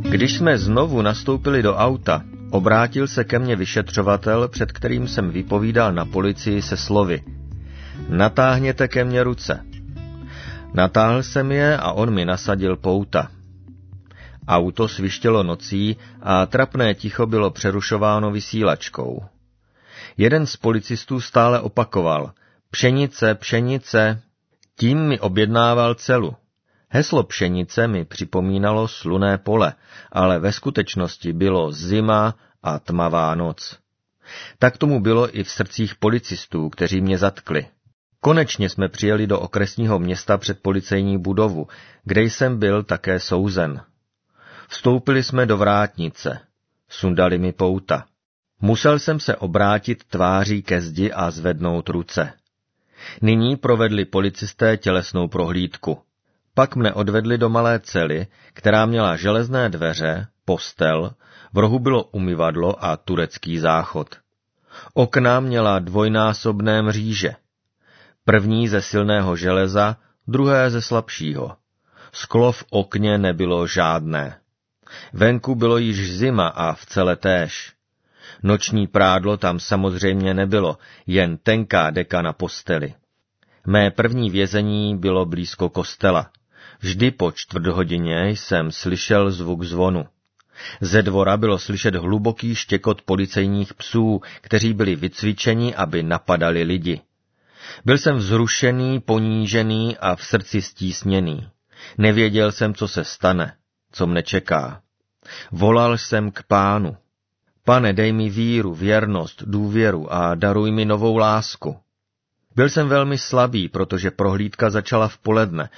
Když jsme znovu nastoupili do auta, obrátil se ke mně vyšetřovatel, před kterým jsem vypovídal na policii se slovy: Natáhněte ke mně ruce. Natáhl jsem je a on mi nasadil pouta. Auto svištělo nocí a trapné ticho bylo přerušováno vysílačkou. Jeden z policistů stále opakoval: Pšenice, pšenice. Tím mi objednával celu. Heslo pšenice mi připomínalo slunné pole, ale ve skutečnosti bylo zima a tmavá noc. Tak tomu bylo i v srdcích policistů, kteří mě zatkli. Konečně jsme přijeli do okresního města před policejní budovu, kde jsem byl také souzen. Vstoupili jsme do vrátnice. Sundali mi pouta. Musel jsem se obrátit tváří ke zdi a zvednout ruce. Nyní provedli policisté tělesnou prohlídku. Pak mne odvedli do malé cely, která měla železné dveře, postel, v rohu bylo umyvadlo a turecký záchod. Okna měla dvojnásobné mříže. První ze silného železa, druhé ze slabšího. Sklo v okně nebylo žádné. Venku bylo již zima a v cele též. Noční prádlo tam samozřejmě nebylo, jen tenká deka na posteli. Mé první vězení bylo blízko kostela. Vždy po 1/4 jsem slyšel zvuk zvonu. Ze dvora bylo slyšet hluboký štěkot policejních psů, kteří byli vycvičeni, aby napadali lidi. Byl jsem vzrušený, ponížený a v srdci stísněný. Nevěděl jsem, co se stane, co mne čeká. Volal jsem k Pánu. Pane, dej mi víru, věrnost, důvěru a daruj mi novou lásku. Byl jsem velmi slabý, protože prohlídka začala v poledne,